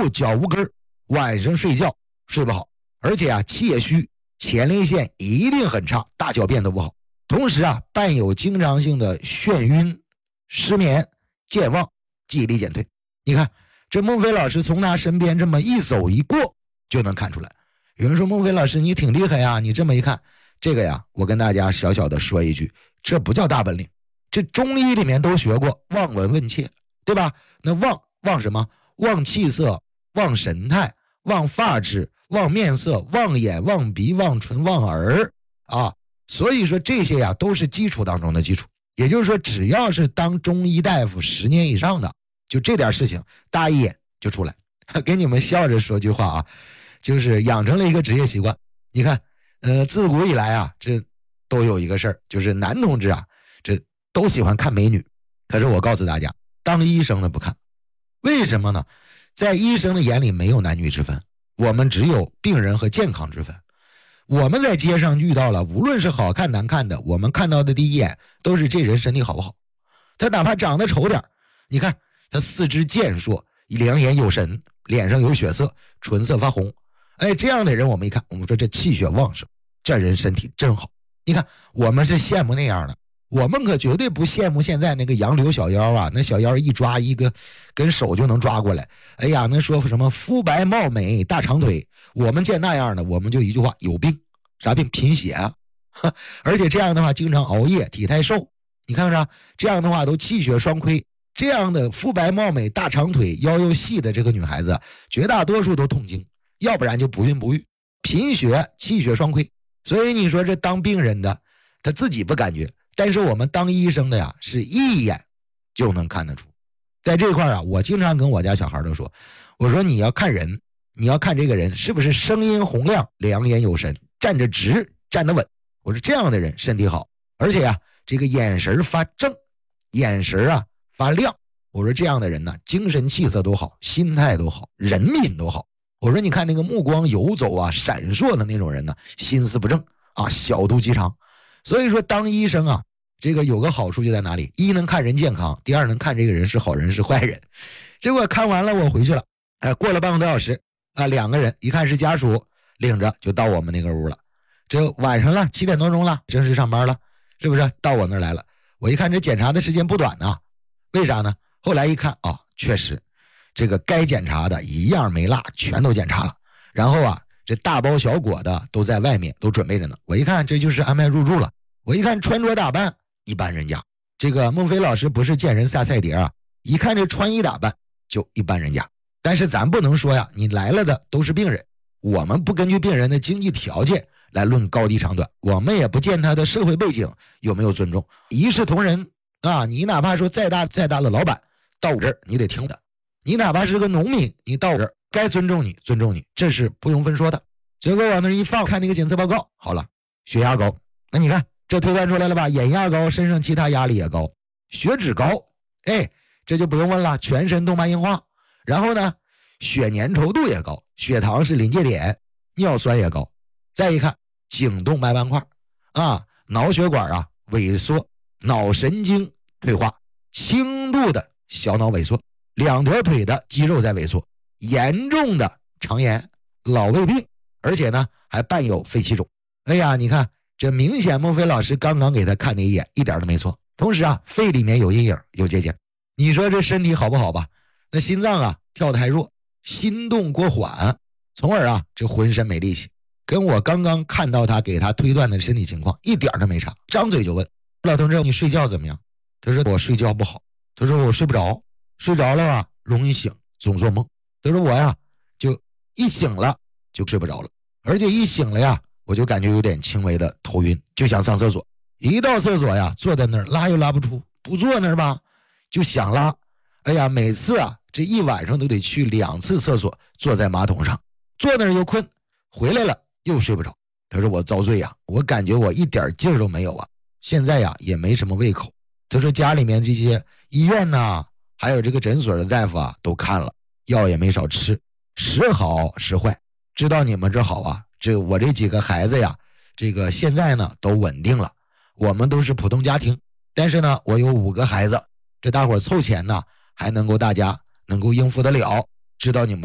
有脚无根，晚上睡觉睡不好，而且啊气也虚，前列腺一定很差，大小便都不好，同时啊伴有经常性的眩晕、失眠、健忘、记忆力减退。你看这孟非老师从他身边这么一走一过就能看出来。有人说孟非老师你挺厉害呀，你这么一看，这个呀我跟大家小小的说一句，这不叫大本领，这中医里面都学过望闻问切，对吧？那望什么？望气色，望神态，望发质，望面色，望眼，望鼻，望唇，望耳啊。所以说这些呀都是基础当中的基础，也就是说只要是当中医大夫10年以上的，就这点事情大一眼就出来。给你们笑着说句话啊，就是养成了一个职业习惯。你看自古以来啊，这都有一个事儿，就是男同志啊这都喜欢看美女，可是我告诉大家，当医生的不看。为什么呢？在医生的眼里没有男女之分，我们只有病人和健康之分。我们在街上遇到了无论是好看难看的，我们看到的第一眼都是这人身体好不好。他哪怕长得丑点，你看他四肢健硕，两眼有神，脸上有血色，唇色发红，哎，这样的人我们一看，我们说这气血旺盛，这人身体真好。你看我们是羡慕那样的，我们可绝对不羡慕现在那个杨柳小腰啊，那小腰一抓一个跟手就能抓过来，哎呀，那说什么肤白貌美大长腿，我们见那样的我们就一句话，有病。啥病？贫血啊。而且这样的话经常熬夜，体态瘦，你看看这样的话都气血双亏。这样的肤白貌美大长腿腰又细的这个女孩子，绝大多数都痛经，要不然就不孕不育，贫血气血双亏。所以你说这当病人的他自己不感觉，但是我们当医生的呀是一眼就能看得出。在这块啊，我经常跟我家小孩都说，我说你要看人，你要看这个人是不是声音洪亮，两眼有神，站着直，站得稳。我说这样的人身体好，而且啊这个眼神发正，眼神啊发亮。我说这样的人呢，精神气色都好，心态都好，人品都好。我说你看那个目光游走啊闪烁的那种人呢，心思不正啊，小肚鸡肠。所以说当医生啊，这个有个好处就在哪里？一能看人健康，第二能看这个人是好人是坏人。结果看完了我回去了，过了半个多小时啊，两个人一看是家属，领着就到我们那个屋了。这晚上了7点多钟了，正式上班了，是不是到我那儿来了？我一看这检查的时间不短呢，为啥呢？后来一看啊，确实这个该检查的一样没落，全都检查了。然后啊这大包小裹的都在外面都准备着呢。我一看这就是安排入住了。我一看穿着打扮一般人家，这个孟非老师不是见人下菜碟啊，一看这穿衣打扮就一般人家。但是咱不能说呀，你来了的都是病人，我们不根据病人的经济条件来论高低长短，我们也不见他的社会背景有没有尊重，一视同仁啊。你哪怕说再大的老板到我这儿你得听的，你哪怕是个农民你到我这儿该尊重你尊重你，这是不用分说的。结果往那一放，看那个检测报告，好了，血压高，那你看这推断出来了吧，眼压高，身上其他压力也高，血脂高，哎，这就不用问了，全身动脉硬化。然后呢血粘稠度也高，血糖是临界点，尿酸也高。再一看颈动脉斑块啊，脑血管啊萎缩，脑神经退化，轻度的小脑萎缩，两条腿的肌肉在萎缩，严重的肠炎、老胃病，而且呢还伴有肺气肿。哎呀，你看这明显孟非老师刚刚给他看那一眼一点都没错。同时啊肺里面有阴影有结节，你说这身体好不好吧？那心脏啊跳太弱，心动过缓，从而啊这浑身没力气，跟我刚刚看到他给他推断的身体情况一点都没差。张嘴就问老同志你睡觉怎么样？他说我睡觉不好，他说我睡不着，睡着了吧容易醒，总做梦。他说我呀就一醒了就睡不着了，而且一醒了呀我就感觉有点轻微的头晕，就想上厕所，一到厕所呀坐在那儿拉又拉不出，不坐那儿吧就想拉。哎呀，每次啊这一晚上都得去2次厕所，坐在马桶上，坐那儿又困，回来了又睡不着。他说我遭罪呀，我感觉我一点劲儿都没有啊，现在呀也没什么胃口。他说家里面这些医院呐还有这个诊所的大夫啊都看了，药也没少吃，时好时坏。知道你们这好啊，我这几个孩子呀这个现在呢都稳定了，我们都是普通家庭，但是呢我有5个孩子，这大伙凑钱呢还能够大家能够应付得了，知道你们